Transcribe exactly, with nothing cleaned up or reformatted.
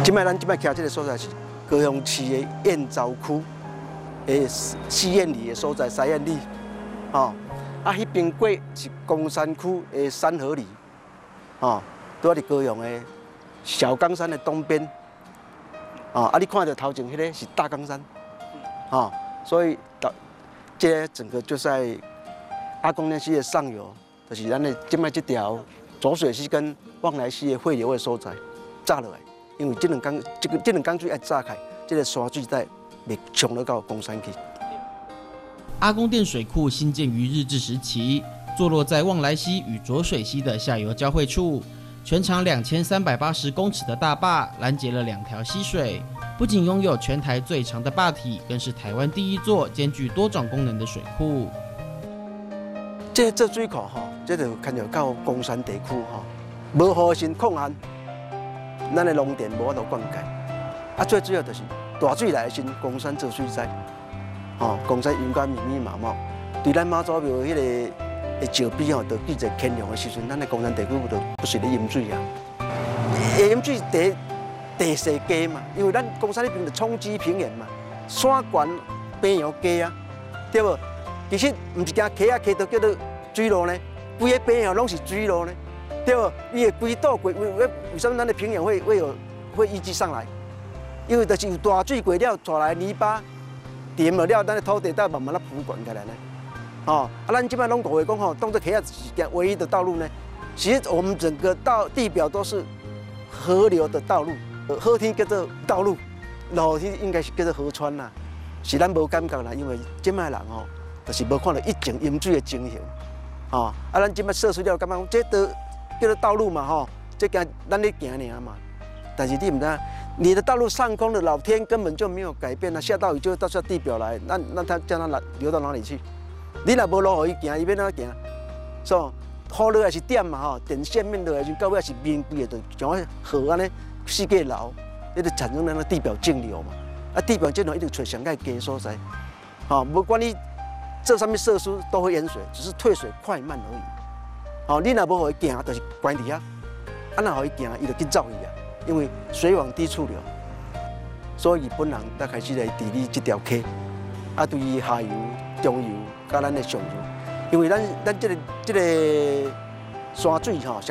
即摆咱即摆徛这个所在是高雄市的燕巢区的四燕里的所在，三燕里，哦，啊，迄边过是公山区的三合里，哦，拄在高雄的小冈山的东边，啊，啊，你看到头前迄个是大冈山，啊，所以到这整个就在阿公岭溪的上游，就是咱的即摆这条浊水溪跟望来溪的汇流的所在，炸落来。 因为这两江，这个这两江水爱炸开，这个山水带袂冲得到公山去。 阿公店水库兴建于日治时期，坐落在望来溪与浊水溪的下游交汇处，全长两千三百八十公尺的大坝拦截了两条溪水，不仅拥有全台最长的坝体，更是台湾第一座兼具多种功能的水库。 这这水库吼，这就牵着到公山地区吼，无雨时控限。 咱的农田无法度灌溉，啊，最主要就是大水来的时，公山做水灾，吼，公山云干密密麻麻，对咱妈祖庙迄个的石壁吼，就记者乾隆的时阵，咱的公山地区就不是咧淹水啊，淹水地地势低嘛，因为咱公山那边就冲积平原嘛，山悬平洋低啊，对无？其实唔是惊溪啊溪都叫做水路呢，规个平洋拢是水路呢。 对不？伊会规倒过，为为为什么咱的平原会会有会淤积上来？因为就是有大水过了，带来泥巴沉了了，咱的土地再慢慢啊浮悬起来呢。哦，啊，咱即摆拢讲话讲吼，当作溪仔是条唯一的道路呢。其实我们整个道地表都是河流的道路，河天叫做道路，路天应该是叫做河川啦。是咱无感觉啦，因为即摆人吼，就是无看到一景淹水的情形。哦，啊，咱即摆设施了，感觉这都。 叫做道路嘛，吼，这个咱咧行尔嘛。但是你唔知，你的道路上空的老天根本就没有改变啊，下到雨就到下地表来，那那它叫它来流到哪里去？你若无路予伊行，伊要哪行？是吧？雨落来是点嘛，吼，电线面落来就到尾是面规个，就像河安尼四界流，那就产生咱个地表径流嘛。啊，地表径流一定找上盖低所在，吼，不管你这上面设施都会淹水，只是退水快慢而已。 哦，你若无互伊行，就是关伫遐；啊，若互伊行，伊就去走去啊。因为水往低处流，所以日本人才开始来治理这条溪，啊，对于下游、中游、甲咱的上游，因为咱咱这个这个山水吼。